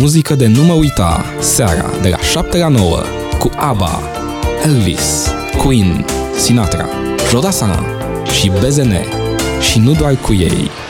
muzică de nu mă uita, seara de la 7 la 9, cu ABBA, Elvis, Queen, Sinatra, Jodasana și BZN. Și nu doar cu ei.